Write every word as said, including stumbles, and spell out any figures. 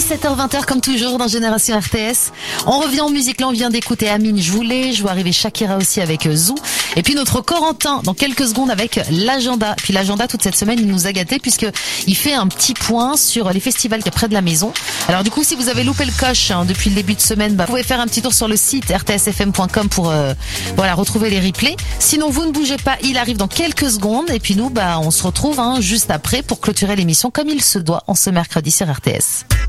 dix-sept heures vingt comme toujours dans Génération R T S. On revient en musique, là on vient d'écouter Amine, je voulais, je vois arriver Shakira aussi avec Zou. Et puis notre Corentin dans quelques secondes avec l'agenda. Puis l'agenda toute cette semaine il nous a gâtés puisque il fait un petit point sur les festivals qui est près de la maison. Alors du coup si vous avez loupé le coche hein, depuis le début de semaine, bah, vous pouvez faire un petit tour sur le site r t s f m point com pour euh, voilà retrouver les replays. Sinon vous ne bougez pas, il arrive dans quelques secondes et puis nous bah on se retrouve hein, juste après pour clôturer l'émission comme il se doit en ce mercredi sur R T S.